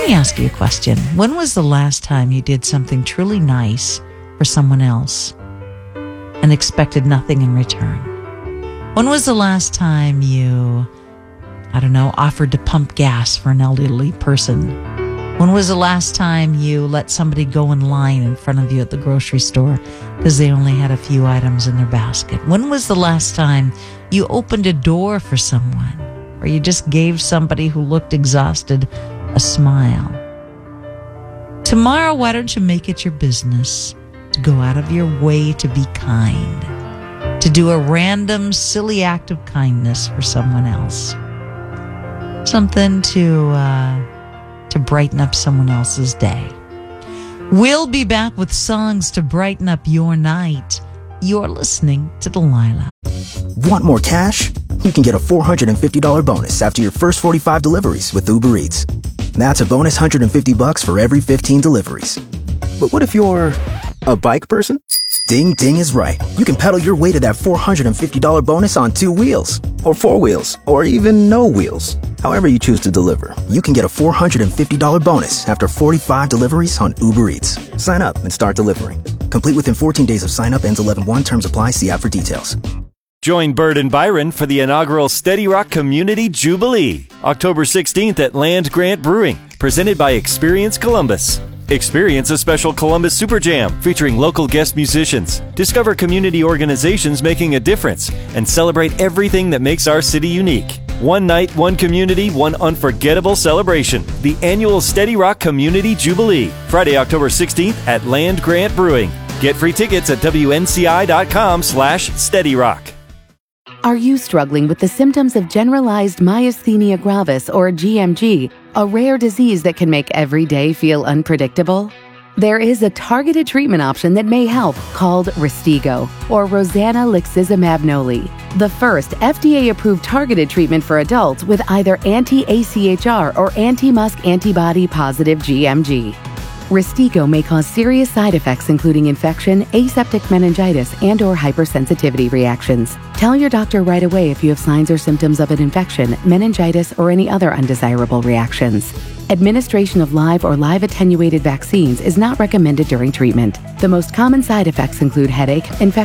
me ask you a question. When was the last time you did something truly nice for someone else and expected nothing in return? When was the last time you, offered to pump gas for an elderly person? When was the last time you let somebody go in line in front of you at the grocery store because they only had a few items in their basket? When was the last time you opened a door for someone, or you just gave somebody who looked exhausted a smile? Tomorrow, why don't you make it your business to go out of your way to be kind, to do a random, silly act of kindness for someone else? Something to brighten up someone else's day. We'll be back with songs to brighten up your night. You're listening to Delilah. Want more cash? You can get a $450 bonus after your first 45 deliveries with Uber Eats. That's a bonus $150 for every 15 deliveries. But what if you're a bike person? Ding Ding is right. You can pedal your way to that $450 bonus on 2 wheels, or 4 wheels, or even no wheels. However you choose to deliver, you can get a $450 bonus after 45 deliveries on Uber Eats. Sign up and start delivering. Complete within 14 days of sign up. Ends 11/1. Terms apply. See app for details. Join Bird and Byron for the inaugural Steady Rock Community Jubilee, October 16th at Land Grant Brewing, presented by Experience Columbus. Experience a special Columbus Super Jam featuring local guest musicians, discover community organizations making a difference, and celebrate everything that makes our city unique. One night, one community, one unforgettable celebration. The annual Steady Rock Community Jubilee, Friday, October 16th at Land Grant Brewing. Get free tickets at WNCI.com/SteadyRock. Are you struggling with the symptoms of generalized myasthenia gravis, or GMG, a rare disease that can make every day feel unpredictable? There is a targeted treatment option that may help, called Rystiggo, or Rosanna Lixizimab Noli, the first FDA-approved targeted treatment for adults with either anti-AChR or anti-MuSK antibody-positive GMG. Rystiggo may cause serious side effects including infection, aseptic meningitis, and/or hypersensitivity reactions. Tell your doctor right away if you have signs or symptoms of an infection, meningitis, or any other undesirable reactions. Administration of live or live attenuated vaccines is not recommended during treatment. The most common side effects include headache, infection,